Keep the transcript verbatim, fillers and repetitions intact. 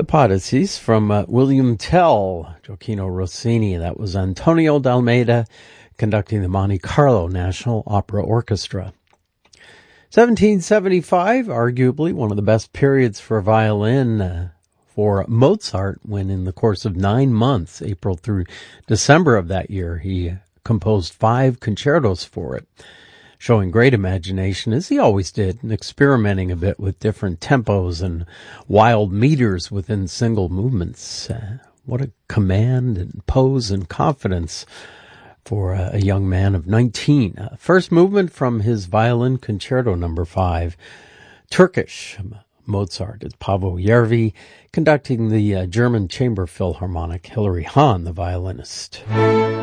Ipodices from uh, William Tell, Gioacchino Rossini. That was Antonio D'Almeida conducting the Monte Carlo National Opera Orchestra. seventeen seventy-five, arguably one of the best periods for violin uh, for Mozart, when in the course of nine months, April through December of that year, he composed five concertos for it, showing great imagination, as he always did, and experimenting a bit with different tempos and wild meters within single movements. Uh, what a command and pose and confidence for a, a young man of nineteen. Uh, first movement from his violin concerto number five, Turkish Mozart. It's Paavo Järvi conducting the uh, German Chamber Philharmonic, Hilary Hahn, the violinist.